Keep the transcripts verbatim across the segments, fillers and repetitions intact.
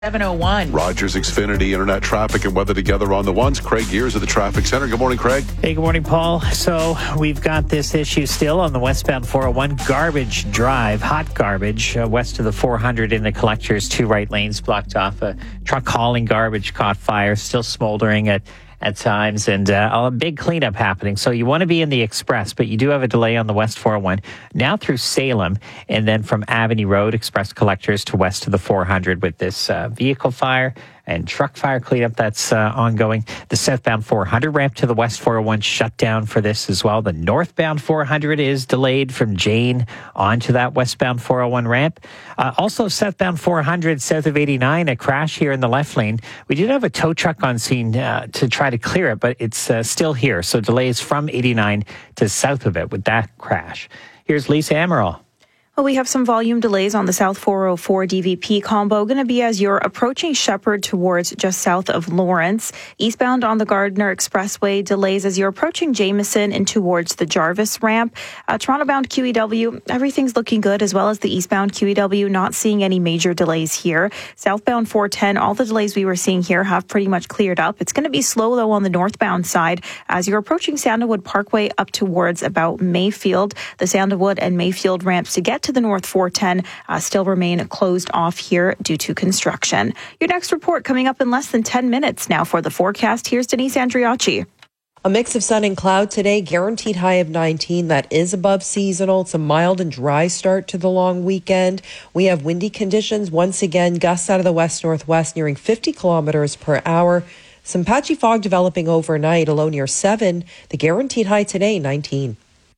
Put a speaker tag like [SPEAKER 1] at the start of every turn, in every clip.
[SPEAKER 1] seven oh one.
[SPEAKER 2] Rogers Xfinity Internet traffic and weather together on the ones. Craig Gears at the traffic center. Good morning, Craig.
[SPEAKER 3] Hey, good morning, Paul. So we've got this issue still on the westbound four oh one Garbage Drive, hot garbage, uh, west of the four hundred in the collectors, two right lanes blocked off. A truck hauling garbage caught fire, still smoldering at at times, and uh, a big cleanup happening. So you want to be in the express, but you do have a delay on the West four oh one, now through Salem, and then from Avenue Road, express collectors to west of the four hundred with this uh, vehicle fire and truck fire cleanup that's uh, ongoing. The southbound four hundred ramp to the West four oh one shut down for this as well. The northbound four hundred is delayed from Jane onto that westbound four oh one ramp. Uh, also, southbound four hundred south of eighty-nine, a crash here in the left lane. We did have a tow truck on scene uh, to try to clear it, but it's uh, still here. So delays from eighty-nine to south of it with that crash. Here's Lisa Amaral.
[SPEAKER 4] Well, we have some volume delays on the South four oh four D V P combo. Going to be as you're approaching Shepherd towards just south of Lawrence. Eastbound on the Gardiner Expressway, delays as you're approaching Jameson and towards the Jarvis ramp. Uh, Toronto-bound Q E W, everything's looking good, as well as the eastbound Q E W, not seeing any major delays here. Southbound four ten, all the delays we were seeing here have pretty much cleared up. It's going to be slow, though, on the northbound side as you're approaching Sandalwood Parkway up towards about Mayfield. The Sandalwood and Mayfield ramps to get to the North four ten uh, still remain closed off here due to construction. Your next report coming up in less than ten minutes. Now for the forecast, here's Denise Andriacci.
[SPEAKER 5] A mix of sun and cloud today, guaranteed high of nineteen. That is above seasonal. It's a mild and dry start to the long weekend. We have windy conditions. Once again, gusts out of the west-northwest nearing fifty kilometers per hour. Some patchy fog developing overnight, a low near seven. The guaranteed high today, nineteen.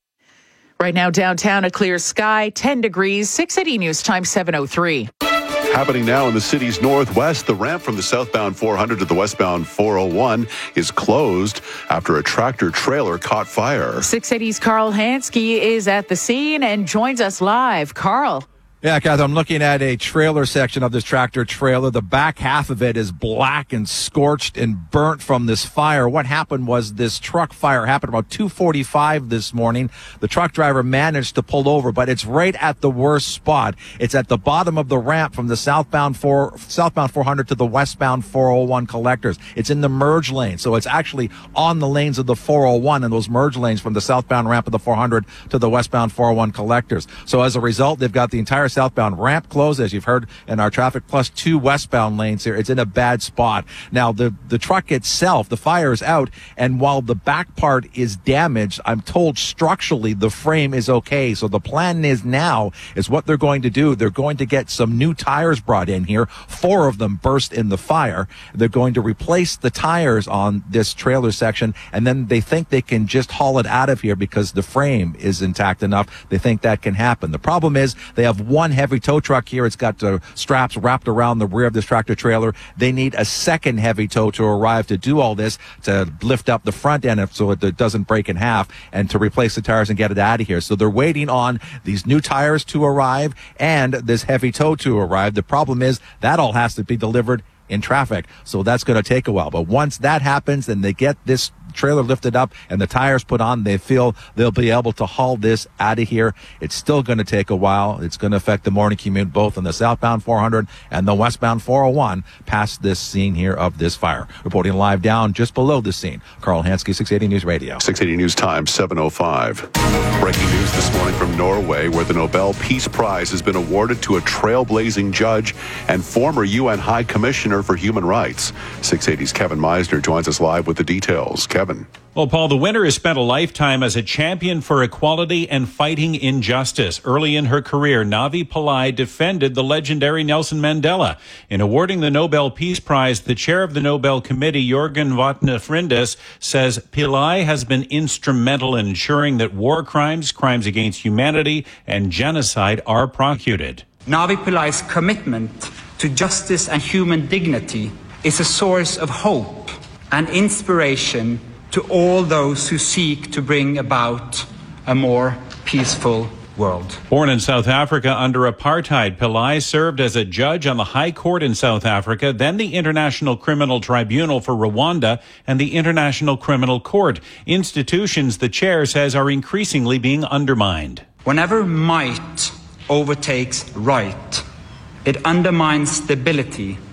[SPEAKER 1] Right now, downtown, a clear sky, ten degrees, six eighty News Time, seven oh three.
[SPEAKER 2] Happening now in the city's northwest, the ramp from the southbound four hundred to the westbound four oh one is closed after a tractor trailer caught fire.
[SPEAKER 1] six eighty's Carl Hansky is at the scene and joins us live. Carl.
[SPEAKER 6] Yeah, Kath, I'm looking at a trailer section of this tractor trailer. The back half of it is black and scorched and burnt from this fire. What happened was this truck fire happened about two forty-five this morning. The truck driver managed to pull over, but it's right at the worst spot. It's at the bottom of the ramp from the southbound four, southbound four hundred to the westbound four oh one collectors. It's in the merge lane, so it's actually on the lanes of the four oh one and those merge lanes from the southbound ramp of the four hundred to the westbound four oh one collectors. So as a result, they've got the entire southbound ramp closed, as you've heard in our traffic, plus two westbound lanes here. It's in a bad spot. Now, the, the truck itself, the fire is out, and while the back part is damaged, I'm told structurally the frame is okay. So the plan is now is what they're going to do. They're going to get some new tires brought in here. Four of them burst in the fire. They're going to replace the tires on this trailer section, and then they think they can just haul it out of here because the frame is intact enough. They think that can happen. The problem is they have one heavy tow truck here. It's got uh, straps wrapped around the rear of this tractor trailer. They need a second heavy tow to arrive to do all this, to lift up the front end so it doesn't break in half, and to replace the tires and get it out of here. So they're waiting on these new tires to arrive and this heavy tow to arrive. The problem is that all has to be delivered in traffic, so that's going to take a while. But once that happens and they get this trailer lifted up and the tires put on, they feel they'll be able to haul this out of here. It's still going to take a while. It's going to affect the morning commute both on the southbound four hundred and the westbound four oh one past this scene here of this fire. Reporting live down just below the scene, Carl Hansky, six eighty News Radio.
[SPEAKER 2] six eighty News Time, seven oh five. Breaking news this morning from Norway, where the Nobel Peace Prize has been awarded to a trailblazing judge and former U N High Commissioner for Human Rights. six eighty's Kevin Meisner joins us live with the details. Kevin.
[SPEAKER 7] Well, Paul, the winner has spent a lifetime as a champion for equality and fighting injustice. Early in her career, Navi Pillai defended the legendary Nelson Mandela. In awarding the Nobel Peace Prize, the chair of the Nobel Committee, Jorgen Vatne-Frindis, says Pillai has been instrumental in ensuring that war crimes, crimes against humanity, and genocide are prosecuted.
[SPEAKER 8] Navi Pillai's commitment to justice and human dignity is a source of hope and inspiration to all those who seek to bring about a more peaceful world.
[SPEAKER 7] Born in South Africa under apartheid, Pillai served as a judge on the High Court in South Africa, then the International Criminal Tribunal for Rwanda and the International Criminal Court, institutions the chair says are increasingly being undermined.
[SPEAKER 8] Whenever might overtakes right, it undermines stability